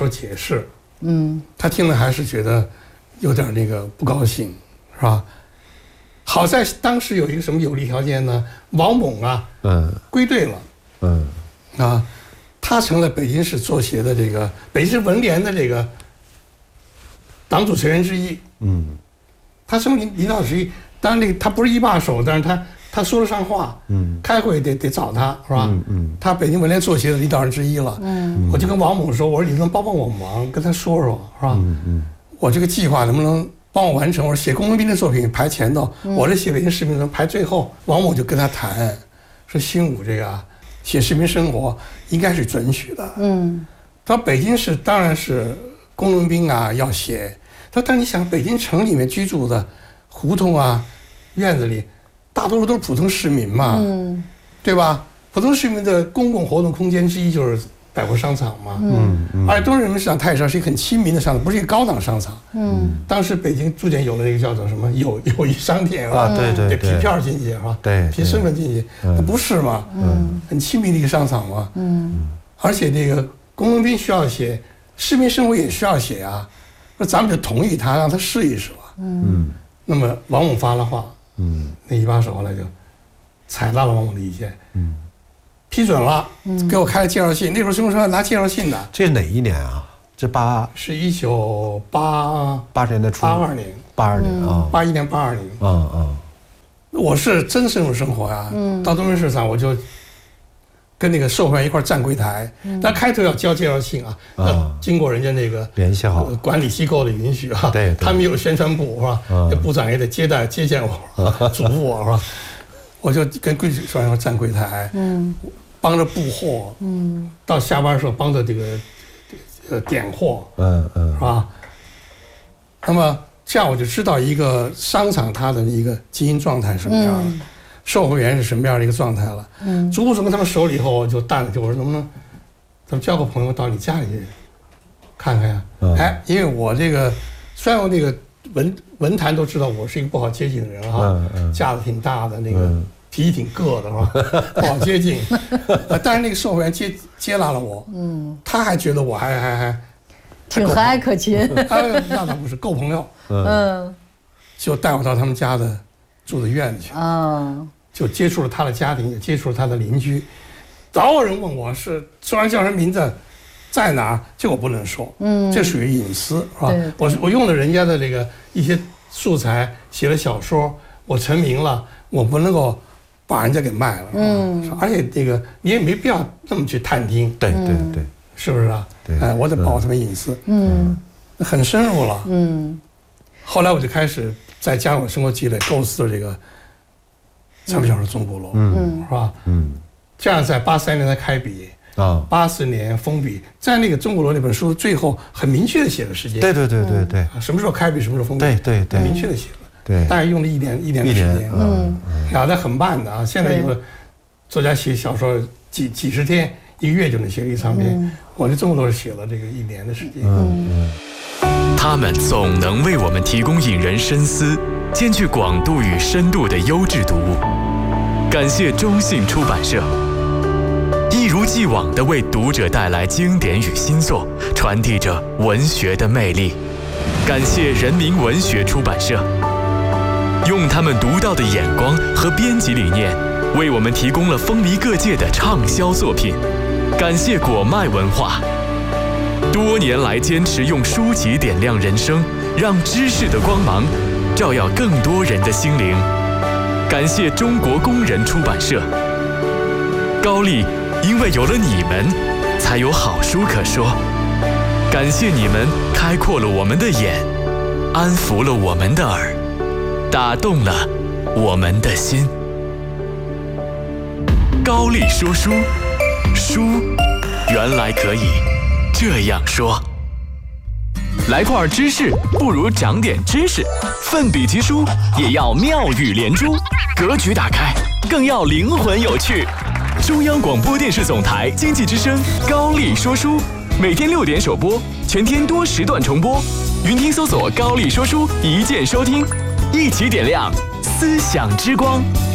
手解释，他听了还是觉得有点那个不高兴，是吧？好在当时有一个什么有利条件呢？王猛啊，归队了，他成了北京市作协的这个北京市文联的这个党组成员之一，他成为领导之一。当然他不是一把手，但是他说得上话，开会得找他，是吧？他北京文联作协的领导人之一了，我就跟王猛说，我说你能帮我忙，跟他说说，是吧？我这个计划能不能帮我完成？我说写工农兵的作品排前头，我这写北京市民排最后。王猛就跟他谈，说新武这个写市民生活应该是准许的。他说北京市当然是工农兵啊要写，他说但你想北京城里面居住的胡同啊院子里，大多数都是普通市民嘛，对吧？普通市民的公共活动空间之一就是百货商场嘛，而且东人民市场它也是一个很亲民的商场，不是一个高档商场。当时北京逐渐有了那个叫做什么友谊商店啊，对，凭票进去是吧？对，凭身份进去，那不是嘛？很亲民的一个商场嘛。而且这个工农兵需要写，市民生活也需要写啊，那咱们就同意他，让他试一试吧。那么王猛发了话，那一把手后来就采纳了王猛的意见，批准了，给我开了介绍信。那时候中国社拿介绍信的。 这是哪一年啊？ 是1982 年的初。 82年啊，81年82年。我是真深入生活呀。到东门市场我就跟那个售货员一块站柜台，但开头要交介绍信啊，要经过人家那个联系好管理机构的允许啊。 对， 他们有宣传部是吧？部长也得接见我，嘱咐我是吧？我就跟柜台说站柜台，帮着布货，到下班的时候帮着这个点货，是吧？那么这样我就知道一个商场它的一个经营状态是什么样的，售货员是什么样的一个状态了。逐步跟他们熟了以后，就淡了，就我说能不能咱们交个朋友到你家里看看呀？因为我这个虽然我那个文坛都知道我是一个不好接近的人哈，架子挺大的，那个脾气挺硌的是吧？不好接近。但是那个售货员接纳了我，他还觉得我还挺和蔼可亲。 那倒不是，够朋友。就带我到他们家的住的院子去，就接触了他的家庭，也接触了他的邻居。早有人问我是虽然叫人名字在哪儿，这我不能说，这属于隐私，是吧？我用了人家的这个一些素材，写了小说，我成名了，我不能够把人家给卖了，而且这个你也没必要那么去探听， 对， 是不是啊？我得保他们隐私，很深入了，后来我就开始再加上我生活积累，构思了这个长篇小说《钟鼓楼》，是吧？这样在83年才开笔。84年封笔，在那个《钟鼓楼》那本书最后很明确的写了时间。 对， 什么时候开笔，什么时候封笔， 对， 很明确的写了。 对， 大概用了一年的时间。那很慢的啊。现在有个作家写小说几十天、1个月就能写一长篇，我这《钟鼓楼》是写了这个1年的时间。 他们总能为我们提供引人深思、兼具广度与深度的优质读物。感谢中信出版社。一如既往地为读者带来经典与新作，传递着文学的魅力。感谢人民文学出版社，用他们独到的眼光和编辑理念，为我们提供了风靡各界的畅销作品。感谢果麦文化，多年来坚持用书籍点亮人生，让知识的光芒照耀更多人的心灵。感谢中国工人出版社，高丽因为有了你们，才有好书可说。感谢你们开阔了我们的眼，安抚了我们的耳，打动了我们的心。高丽说书，书原来可以这样说。来块知识，不如长点知识。奋笔疾书，也要妙语连珠。格局打开，更要灵魂有趣。中央广播电视总台经济之声高丽说书，每天6点首播，全天多时段重播。云听搜索高丽说书，一键收听，一起点亮思想之光。